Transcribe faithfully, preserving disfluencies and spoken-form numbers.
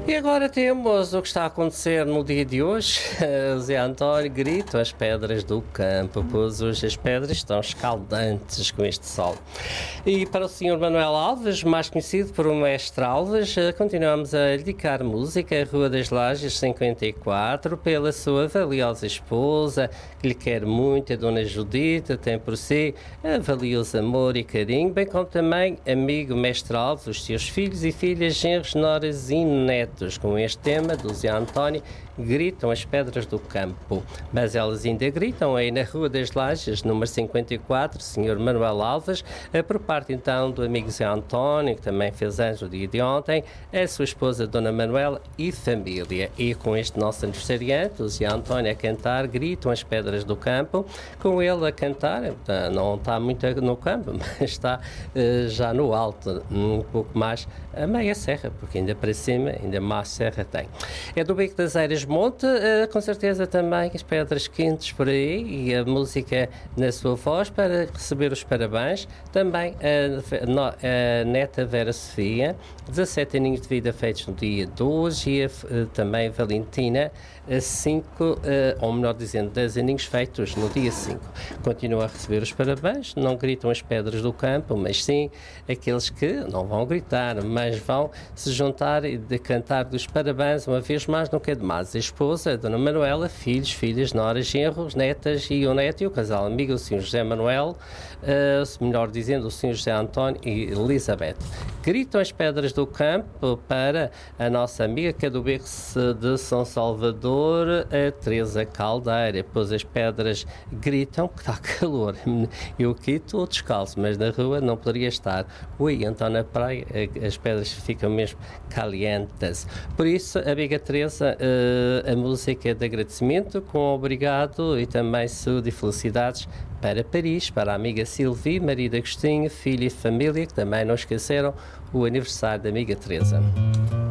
E agora temos o que está a acontecer no dia de hoje. Zé António grita as pedras do campo, pois hoje as pedras estão escaldantes com este sol. E para o senhor Manuel Alves, mais conhecido por o Mestre Alves, continuamos a dedicar música, Rua das Lajes cinquenta e quatro, pela sua valiosa esposa, que lhe quer muito, a Dona Judita, tem por si valioso amor e carinho, bem como também amigo Mestre Alves, os seus filhos e filhas, genros, noras e netos. Com este tema do Zé António, gritam as pedras do campo, mas elas ainda gritam aí na Rua das Lajes, número cinquenta e quatro, senhor Manuel Alves, por parte então do amigo Zé António, que também fez anos no dia de ontem, a sua esposa Dona Manuela e família. E com este nosso aniversariante, o Zé António a cantar, gritam as pedras do campo, com ele a cantar, não está muito no campo, mas está uh, já no alto, um pouco mais a meia serra, porque ainda para cima, ainda mais serra tem. É do Beco das Eiras Monte, uh, com certeza também as pedras quentes por aí e a música na sua voz para receber os parabéns. Também a, no, a neta Vera Sofia, dezassete aninhos de vida feitos no dia de hoje, e a, uh, também Valentina, cinco, uh, ou melhor dizendo, dez aninhos feitos no dia cinco. Continua a receber os parabéns, não gritam as pedras do campo, mas sim aqueles que não vão gritar, mas vão se juntar e de cantar dos parabéns uma vez mais, nunca é demais. A esposa, a Dona Manuela, filhos, filhas, noras, genros, netas e o neto e o casal amigo, o senhor José Manuel, uh, melhor dizendo, o senhor José António e Elizabeth. Gritam as pedras do campo para a nossa amiga que é do Beco de São Salvador, a Teresa Caldeira, pois as pedras gritam que está calor. Eu aqui estou descalço, mas na rua não poderia estar. Ui, então na praia as pedras ficam mesmo calientes. Por isso, amiga Teresa, a música de agradecimento com obrigado e também saúde e felicidades para Paris, para a amiga Silvia, marido Agostinho, filho e família, que também não esqueceram o aniversário da amiga Teresa.